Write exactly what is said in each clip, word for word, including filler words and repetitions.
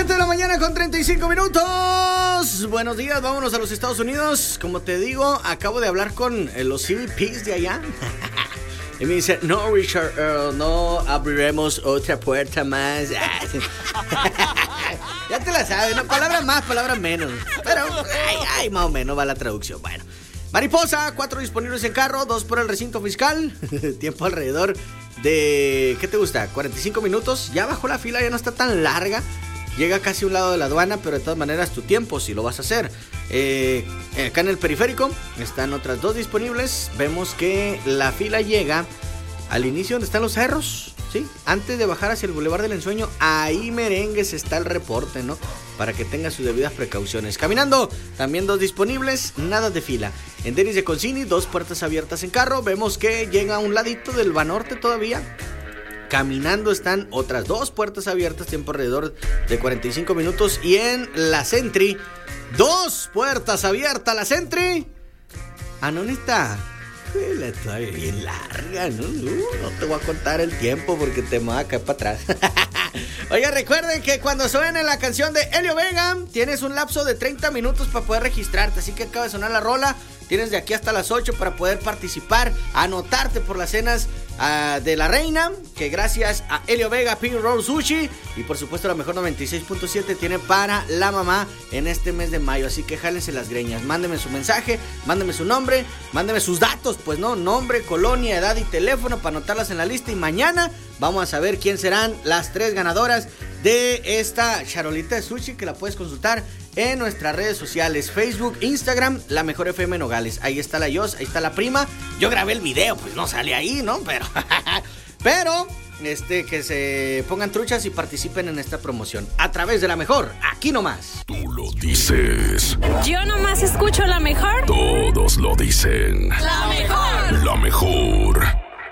siete de la mañana con treinta y cinco minutos. Buenos días, vámonos a los Estados Unidos. Como te digo, acabo de hablar con eh, los C B Ps de allá. Y me dice, no, Richard, uh, no abriremos otra puerta más. Ya te la sabes, ¿no? Palabra más, palabra menos. Pero, ay, ay, más o menos va la traducción. Bueno. Mariposa, cuatro disponibles en carro, dos por el recinto fiscal. Tiempo alrededor de, ¿qué te gusta? cuarenta y cinco minutos. Ya bajó la fila, ya no está tan larga. Llega casi a un lado de la aduana, pero de todas maneras tu tiempo, si lo vas a hacer. Eh, acá en el periférico están otras dos disponibles. Vemos que la fila llega al inicio donde están los cerros, ¿sí? Antes de bajar hacia el Boulevard del Ensueño, ahí merengues está el reporte, ¿no? Para que tenga sus debidas precauciones. Caminando, también dos disponibles, nada de fila. En Denis de Concini, dos puertas abiertas en carro. Vemos que llega a un ladito del Banorte todavía. Caminando están otras dos puertas abiertas, tiempo alrededor de cuarenta y cinco minutos. Y en la Sentry, dos puertas abiertas, la Sentry. Ah, no, está. La está bien larga, ¿no? No te voy a contar el tiempo porque te me va a caer para atrás. Oiga, recuerden que cuando suene la canción de Elio Vega, tienes un lapso de treinta minutos para poder registrarte. Así que acaba de sonar la rola. Tienes de aquí hasta las ocho para poder participar, anotarte por las cenas uh, de la reina, que gracias a Elio Vega, Pink Roll Sushi y por supuesto la mejor noventa y seis punto siete tiene para la mamá en este mes de mayo. Así que jálense las greñas, mándeme su mensaje, mándeme su nombre, mándeme sus datos, pues no, nombre, colonia, edad y teléfono para anotarlas en la lista. Y mañana vamos a saber quién serán las tres ganadoras de esta charolita de sushi, que la puedes consultar en nuestras redes sociales, Facebook, Instagram, La Mejor F M Nogales. Ahí está la Yos, ahí está la prima. Yo grabé el video, pues no sale ahí, ¿no? Pero, pero, este, que se pongan truchas y participen en esta promoción a través de La Mejor, aquí nomás. Tú lo dices. Yo nomás escucho La Mejor. Todos lo dicen. La Mejor. La Mejor.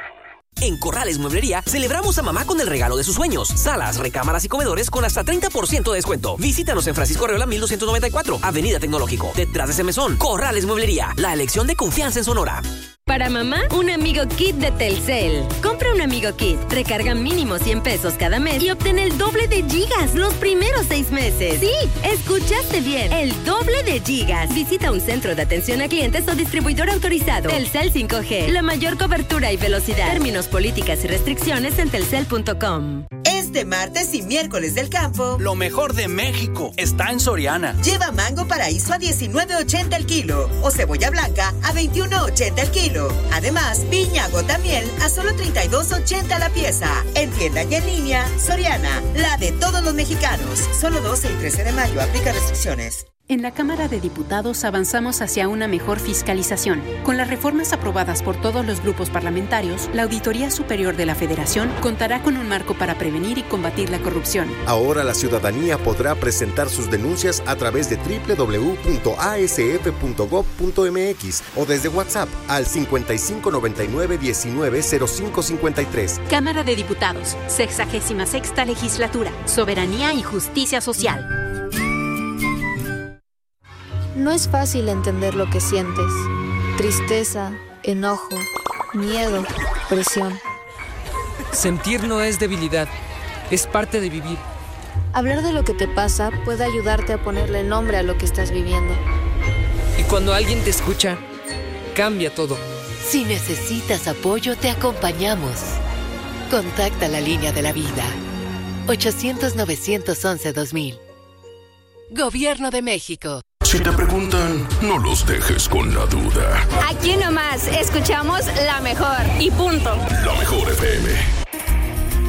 En Corrales Mueblería celebramos a mamá con el regalo de sus sueños. Salas, recámaras y comedores con hasta treinta por ciento de descuento. Visítanos en Francisco Arreola mil doscientos noventa y cuatro, Avenida Tecnológico, detrás de ese mesón. Corrales Mueblería, la elección de confianza en Sonora. Para mamá, un amigo kit de Telcel. Compra un amigo kit, recarga mínimo cien pesos cada mes y obtén el doble de gigas los primeros seis meses. Sí, escuchaste bien, el doble de gigas. Visita un centro de atención a clientes o distribuidor autorizado. Telcel cinco G, la mayor cobertura y velocidad. Términos, políticas y restricciones en telcel punto com. Este martes y miércoles del campo, lo mejor de México está en Soriana. Lleva mango paraíso a diecinueve ochenta el kilo o cebolla blanca a veintiuno ochenta el kilo. Además, piña gota miel a solo treinta y dos ochenta la pieza. En tienda y en línea, Soriana, la de todos los mexicanos. Solo doce y trece de mayo, aplica restricciones. En la Cámara de Diputados avanzamos hacia una mejor fiscalización. Con las reformas aprobadas por todos los grupos parlamentarios, la Auditoría Superior de la Federación contará con un marco para prevenir y combatir la corrupción. Ahora la ciudadanía podrá presentar sus denuncias a través de doble u doble u doble u punto a s f punto gob punto m x o desde WhatsApp al cincuenta y cinco noventa y nueve diecinueve cero cinco cincuenta y tres. Cámara de Diputados, sexagésima sexta Legislatura, Soberanía y Justicia Social. No es fácil entender lo que sientes. Tristeza, enojo, miedo, presión. Sentir no es debilidad, es parte de vivir. Hablar de lo que te pasa puede ayudarte a ponerle nombre a lo que estás viviendo. Y cuando alguien te escucha, cambia todo. Si necesitas apoyo, te acompañamos. Contacta la línea de la vida. ochocientos, novecientos once, dos mil. Gobierno de México. Si te preguntan, no los dejes con la duda. Aquí nomás escuchamos La Mejor y punto. La Mejor F M.